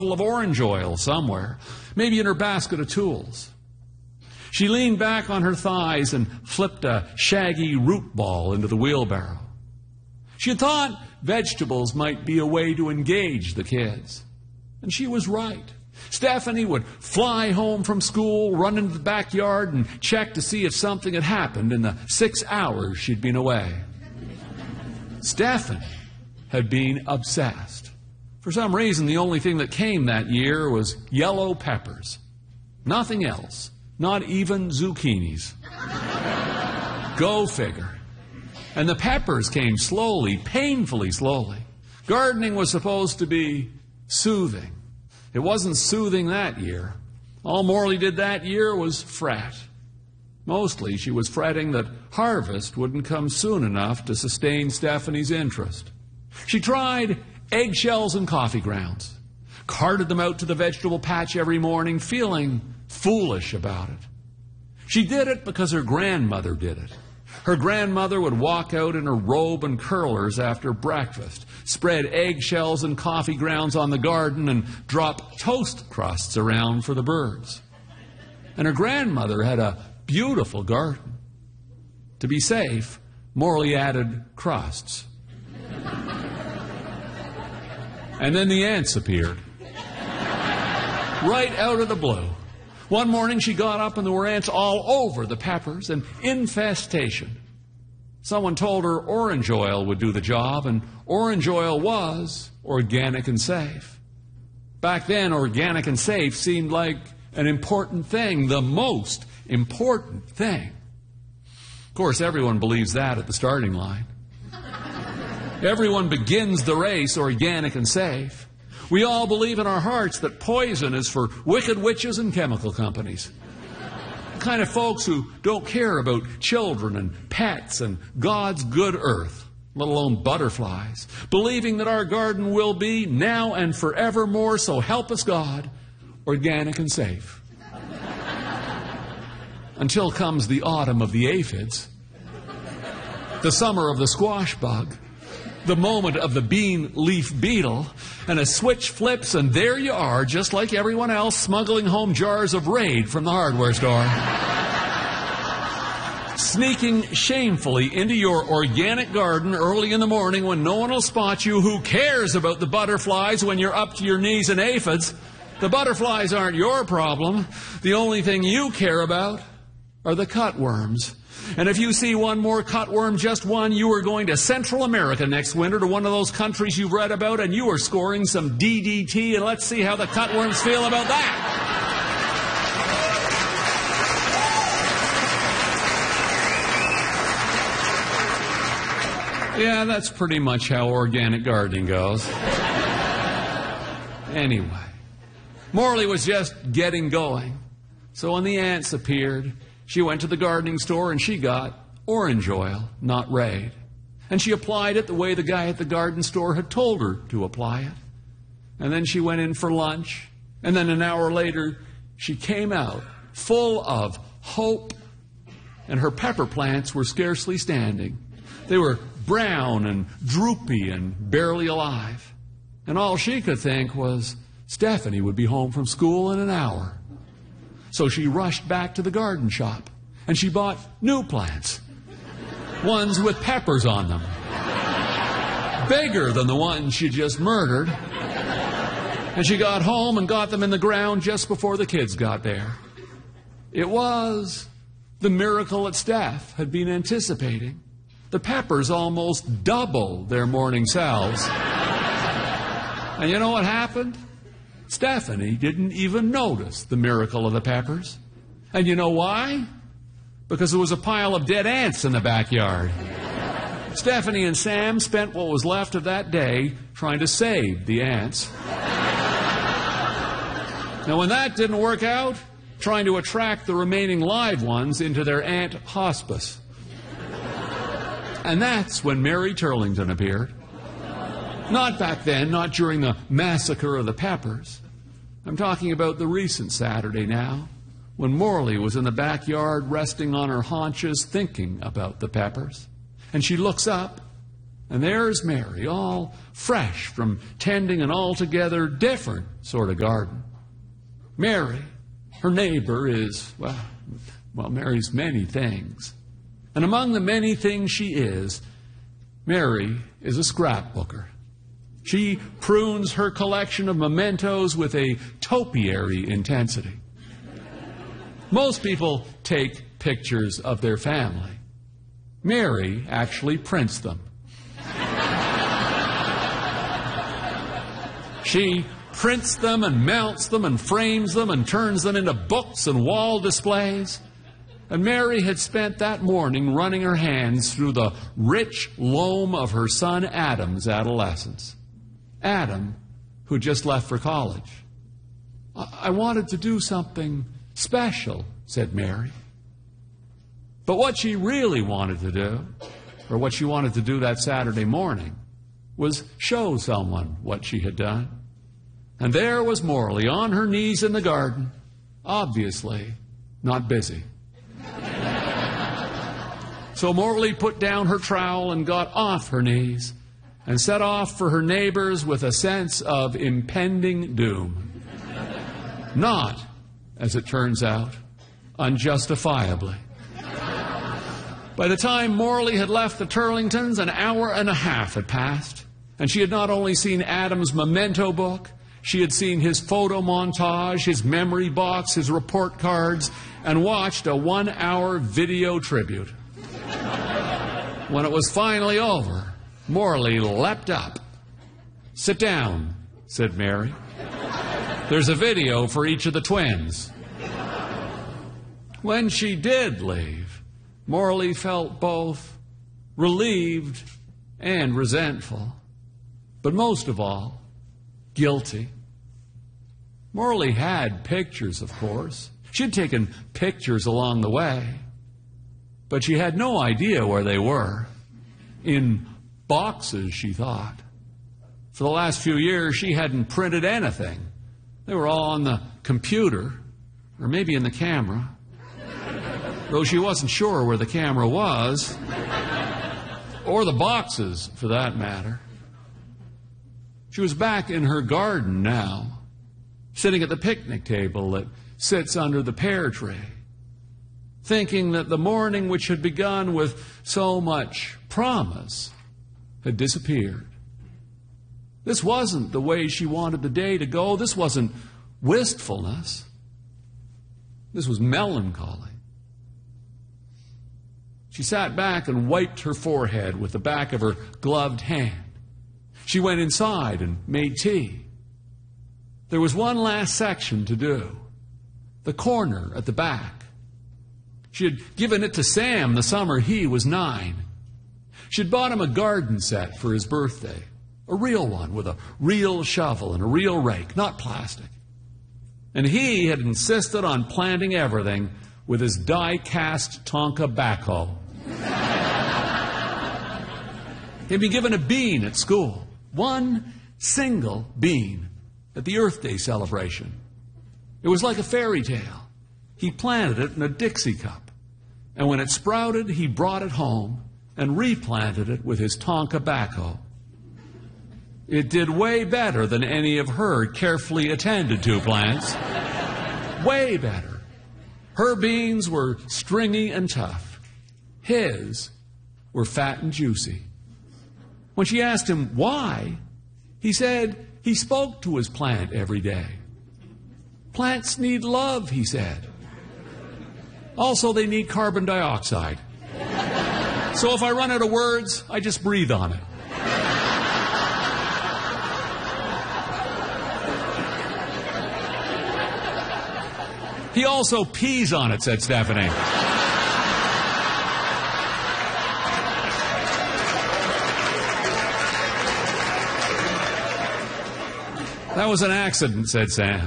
of orange oil somewhere, maybe in her basket of tools. She leaned back on her thighs and flipped a shaggy root ball into the wheelbarrow. She had thought vegetables might be a way to engage the kids. And she was right. Stephanie would fly home from school, run into the backyard, and check to see if something had happened in the 6 hours she'd been away. Stephanie had been obsessed. For some reason, the only thing that came that year was yellow peppers. Nothing else. Not even zucchinis. Go figure. And the peppers came slowly, painfully slowly. Gardening was supposed to be soothing. It wasn't soothing that year. All Morley did that year was fret. Mostly she was fretting that harvest wouldn't come soon enough to sustain Stephanie's interest. She tried eggshells and coffee grounds, carted them out to the vegetable patch every morning, feeling foolish about it. She did it because her grandmother did it. Her grandmother would walk out in her robe and curlers after breakfast, spread eggshells and coffee grounds on the garden, and drop toast crusts around for the birds. And her grandmother had a beautiful garden. To be safe, Morley added crusts. And then the ants appeared. Right out of the blue. One morning she got up and there were ants all over the peppers, an infestation. Someone told her orange oil would do the job, and orange oil was organic and safe. Back then, organic and safe seemed like an important thing, the most important thing. Of course, everyone believes that at the starting line. Everyone begins the race organic and safe. We all believe in our hearts that poison is for wicked witches and chemical companies. The kind of folks who don't care about children and pets and God's good earth, let alone butterflies, believing that our garden will be, now and forevermore, so help us God, organic and safe. Until comes the autumn of the aphids, the summer of the squash bug, the moment of the bean leaf beetle, and a switch flips and there you are, just like everyone else, smuggling home jars of Raid from the hardware store. Sneaking shamefully into your organic garden early in the morning when no one will spot you. Who cares about the butterflies when you're up to your knees in aphids? The butterflies aren't your problem. The only thing you care about are the cutworms. And if you see one more cutworm, just one, you are going to Central America next winter to one of those countries you've read about, and you are scoring some DDT, and let's see how the cutworms feel about that. Yeah, that's pretty much how organic gardening goes. Anyway, Morley was just getting going. So when the ants appeared, she went to the gardening store and she got orange oil, not Raid. And she applied it the way the guy at the garden store had told her to apply it. And then she went in for lunch. And then an hour later, she came out full of hope. And her pepper plants were scarcely standing. They were brown and droopy and barely alive. And all she could think was Stephanie would be home from school in an hour. So she rushed back to the garden shop, and she bought new plants, ones with peppers on them, bigger than the ones she just murdered. And she got home and got them in the ground just before the kids got there. It was the miracle that Steph had been anticipating. The peppers almost doubled their morning selves. And you know what happened? Stephanie didn't even notice the miracle of the peppers. And you know why? Because there was a pile of dead ants in the backyard. Stephanie and Sam spent what was left of that day trying to save the ants. Now, when that didn't work out, trying to attract the remaining live ones into their ant hospice. And that's when Mary Turlington appeared. Not back then, not during the massacre of the peppers. I'm talking about the recent Saturday now, when Morley was in the backyard resting on her haunches thinking about the peppers. And she looks up, And there's Mary, all fresh from tending an altogether different sort of garden. Mary, her neighbor, is, well, Mary's many things. And among the many things she is, Mary is a scrapbooker. She prunes her collection of mementos with a topiary intensity. Most people take pictures of their family. Mary actually prints them. She prints them and mounts them and frames them and turns them into books and wall displays. And Mary had spent that morning running her hands through the rich loam of her son Adam's adolescence. Adam, who just left for college. I wanted to do something special, said Mary. But what she really wanted to do, or what she wanted to do that Saturday morning, was show someone what she had done. And there was Morley on her knees in the garden, obviously not busy. So Morley put down her trowel and got off her knees and set off for her neighbors with a sense of impending doom. Not, as it turns out, unjustifiably. By the time Morley had left the Turlingtons, an hour and a half had passed, and she had not only seen Adam's memento book, she had seen his photo montage, his memory box, his report cards, and watched a 1-hour video tribute. When it was finally over, Morley leapt up. "Sit down," said Mary. "There's a video for each of the twins." When she did leave, Morley felt both relieved and resentful, but most of all, guilty. Morley had pictures, of course. She'd taken pictures along the way, but she had no idea where they were. In boxes, she thought. For the last few years, she hadn't printed anything. They were all on the computer, or maybe in the camera, though she wasn't sure where the camera was, or the boxes, for that matter. She was back in her garden now, sitting at the picnic table that sits under the pear tree, thinking that the morning which had begun with so much promise had disappeared. This wasn't the way she wanted the day to go. This wasn't wistfulness. This was melancholy. She sat back and wiped her forehead with the back of her gloved hand. She went inside and made tea. There was one last section to do, the corner at the back. She had given it to Sam the summer he was 9. She'd bought him a garden set for his birthday, a real one with a real shovel and a real rake, not plastic. And he had insisted on planting everything with his die-cast Tonka backhoe. He'd been given a bean at school, one single bean, at the Earth Day celebration. It was like a fairy tale. He planted it in a Dixie cup, and when it sprouted, he brought it home and replanted it with his Tonka backhoe. It did way better than any of her carefully attended to plants. Way better. Her beans were stringy and tough. His were fat and juicy. When she asked him why, he said he spoke to his plant every day. Plants need love, he said. Also, they need carbon dioxide. So if I run out of words, I just breathe on it. He also pees on it, said Stephanie. That was an accident, said Sam.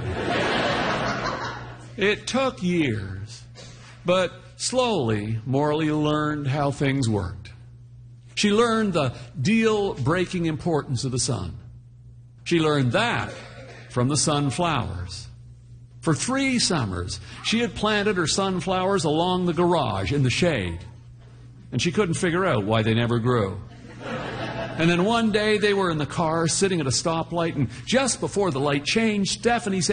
It took years, but slowly Morley learned how things worked. She learned the deal-breaking importance of the sun. She learned that from the sunflowers. For 3 summers, she had planted her sunflowers along the garage in the shade, and she couldn't figure out why they never grew. And then one day they were in the car sitting at a stoplight, and just before the light changed, Stephanie said,